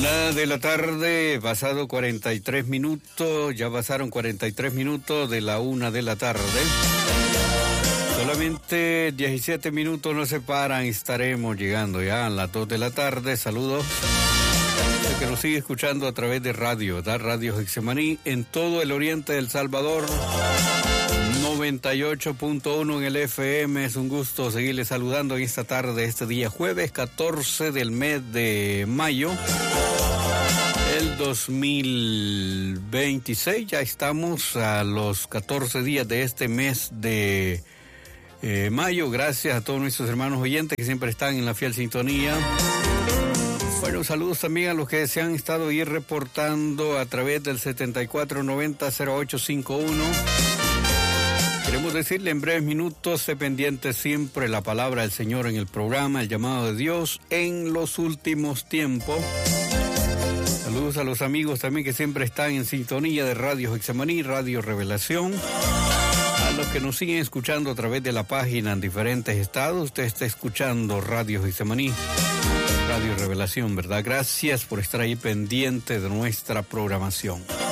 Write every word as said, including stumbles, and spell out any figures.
Una de la tarde, pasado cuarenta y tres minutos, ya pasaron cuarenta y tres minutos de la una de la tarde. Solamente diecisiete minutos nos separan y estaremos llegando ya a las dos de la tarde. Saludos a que nos sigue escuchando a través de radio, da Radio Getsemaní en todo el oriente del Salvador. noventa y ocho punto uno en el F M. Es un gusto seguirle saludando en esta tarde, este día jueves catorce del mes de mayo, el dos mil veintiséis. Ya estamos a los catorce días de este mes de eh, mayo. Gracias a todos nuestros hermanos oyentes que siempre están en la fiel sintonía. Bueno, saludos también a los que se han estado ahí reportando a través del setenta y cuatro noventa cero ocho cincuenta y uno. Queremos decirle en breves minutos, sé pendiente siempre la palabra del Señor en el programa, el llamado de Dios en los últimos tiempos. Saludos a los amigos también que siempre están en sintonía de Radio Getsemaní, Radio Revelación. A los que nos siguen escuchando a través de la página en diferentes estados, usted está escuchando Radio Getsemaní, Radio Revelación, ¿verdad? Gracias por estar ahí pendiente de nuestra programación.